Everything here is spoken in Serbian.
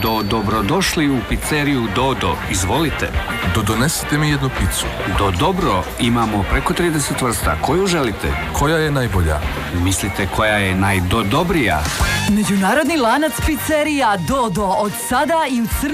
Dobrodošli u pizzeriju Dodo. Izvolite. Donesite mi jednu picu. Dobro, imamo preko 30 vrsta. Koju želite? Koja je najbolja? Mislite koja je najdodobrija? Međunarodni lanac pizzerija Dodo od sada i u Crnoj